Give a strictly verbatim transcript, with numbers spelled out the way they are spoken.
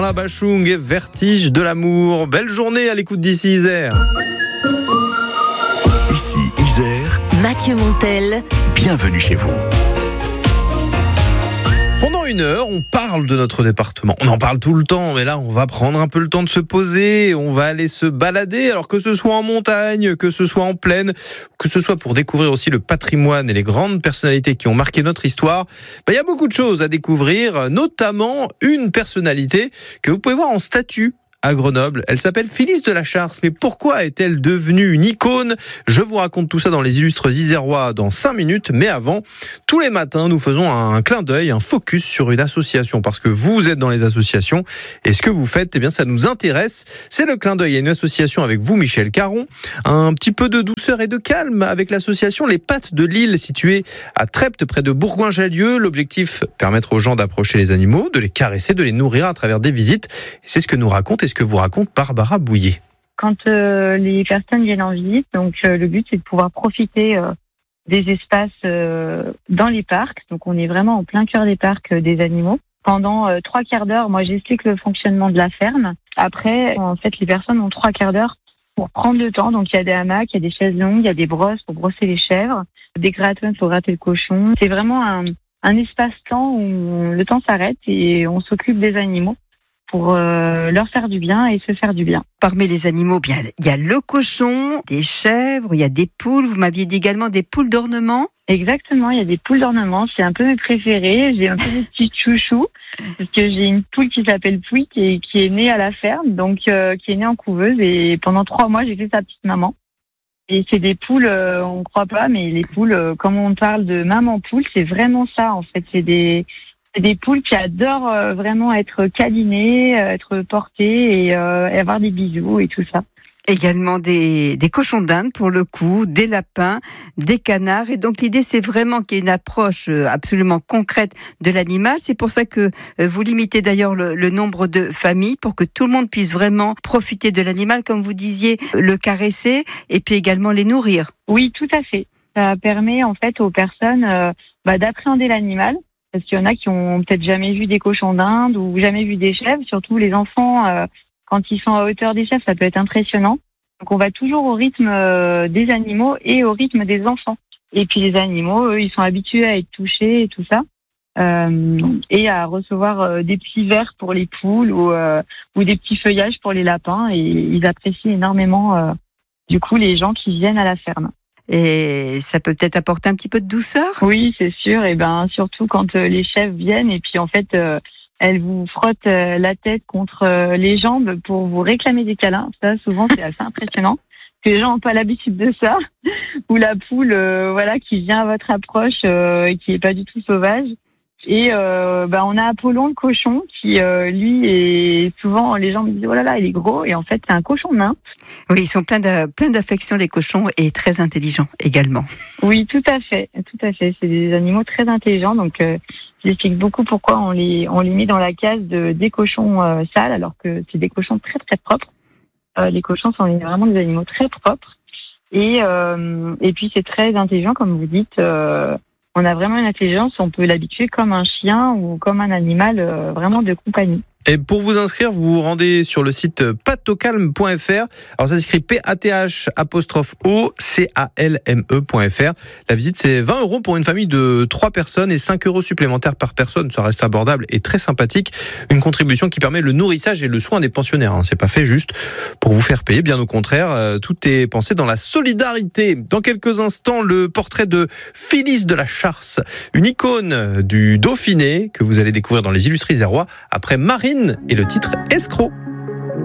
La Bachung et Vertige de l'amour. Belle journée à l'écoute d'ici Isère. Ici Isère. Mathieu Montel. Bienvenue chez vous. Pendant une heure, on parle de notre département. On en parle tout le temps, mais là, on va prendre un peu le temps de se poser. On va aller se balader, alors que ce soit en montagne, que ce soit en plaine, que ce soit pour découvrir aussi le patrimoine et les grandes personnalités qui ont marqué notre histoire. Ben, il y a beaucoup de choses à découvrir, notamment une personnalité que vous pouvez voir en statue à Grenoble. Elle s'appelle Phyllis de la Charce. Mais pourquoi est-elle devenue une icône ? Je vous raconte tout ça dans les illustres isérois dans cinq minutes. Mais avant, tous les matins, nous faisons un clin d'œil, un focus sur une association. Parce que vous êtes dans les associations. Et ce que vous faites, eh bien, ça nous intéresse. C'est le clin d'œil à une association avec vous, Michel Caron. Un petit peu de douceur et de calme avec l'association Les Pattes de Lille, située à Trepte, près de Bourgoin-Jallieu. L'objectif, permettre aux gens d'approcher les animaux, de les caresser, de les nourrir à travers des visites. Et c'est ce que nous raconte ce que vous raconte Barbara Bouillet. Quand euh, les personnes viennent en visite, donc euh, le but c'est de pouvoir profiter euh, des espaces euh, dans les parcs. Donc on est vraiment en plein cœur des parcs euh, des animaux. Pendant euh, trois quarts d'heure, moi j'explique le fonctionnement de la ferme. Après, en fait, les personnes ont trois quarts d'heure pour prendre le temps. Donc il y a des hamacs, il y a des chaises longues, il y a des brosses pour brosser les chèvres, des grattons pour gratter le cochon. C'est vraiment un, un espace-temps où le temps s'arrête et on s'occupe des animaux pour euh, leur faire du bien et se faire du bien. Parmi les animaux, bien, il y a le cochon, des chèvres, il y a des poules. Vous m'aviez dit également des poules d'ornement. Exactement, il y a des poules d'ornement. C'est un peu mes préférés. J'ai un peu des petits chouchous parce que j'ai une poule qui s'appelle Pouille qui est, qui est née à la ferme, donc euh, qui est née en couveuse. Et pendant trois mois, j'ai fait sa petite maman. Et c'est des poules, euh, on ne croit pas, mais les poules, euh, comme on parle de maman poule, c'est vraiment ça en fait. C'est des C'est des poules qui adorent euh, vraiment être câlinées, euh, être portées et, euh, et avoir des bisous et tout ça. Également des, des cochons d'Inde pour le coup, des lapins, des canards. Et donc l'idée, c'est vraiment qu'il y ait une approche absolument concrète de l'animal. C'est pour ça que vous limitez d'ailleurs le, le nombre de familles pour que tout le monde puisse vraiment profiter de l'animal, comme vous disiez, le caresser et puis également les nourrir. Oui, tout à fait. Ça permet en fait aux personnes euh, bah, d'appréhender l'animal. Parce qu'il y en a qui ont peut-être jamais vu des cochons d'Inde ou jamais vu des chèvres. Surtout les enfants, euh, quand ils sont à hauteur des chèvres, ça peut être impressionnant. Donc on va toujours au rythme euh, des animaux et au rythme des enfants. Et puis les animaux, eux, ils sont habitués à être touchés et tout ça. Euh, et à recevoir euh, des petits vers pour les poules ou, euh, ou des petits feuillages pour les lapins. Et ils apprécient énormément, euh, du coup, les gens qui viennent à la ferme. Et ça peut peut-être apporter un petit peu de douceur ? Oui, c'est sûr. Et ben surtout quand euh, les chèvres viennent et puis en fait euh, elles vous frottent euh, la tête contre euh, les jambes pour vous réclamer des câlins. Ça, souvent, c'est assez impressionnant. Parce que les gens n'ont pas l'habitude de ça. Ou la poule, euh, voilà, qui vient à votre approche euh, et qui est pas du tout sauvage. Et euh, bah, on a Apollon le cochon qui euh, lui est souvent, les gens me disent oh là là il est gros et en fait c'est un cochon nain. Oui, ils sont pleins de, plein d'affection les cochons et très intelligents également. Oui, tout à fait, tout à fait. C'est des animaux très intelligents donc euh, j'explique beaucoup pourquoi on les on les met dans la case de des cochons euh, sales alors que c'est des cochons très très propres. Euh, les cochons sont vraiment des animaux très propres et euh, et puis c'est très intelligent comme vous dites. Euh, On a vraiment une intelligence, on peut l'habituer comme un chien ou comme un animal euh, vraiment de compagnie. Et pour vous inscrire, vous vous rendez sur le site patocalme point f r. Alors ça s'écrit P A T H apostrophe O C A L M E point f r. La visite c'est vingt euros pour une famille de trois personnes et cinq euros supplémentaires par personne. Ça reste abordable et très sympathique. Une contribution qui permet le nourrissage et le soin des pensionnaires. C'est pas fait juste pour vous faire payer, bien au contraire. Tout est pensé dans la solidarité. Dans quelques instants, le portrait de Phyllis de la Charce, une icône du Dauphiné que vous allez découvrir dans les illustres isérois après Marine et le titre Escroc.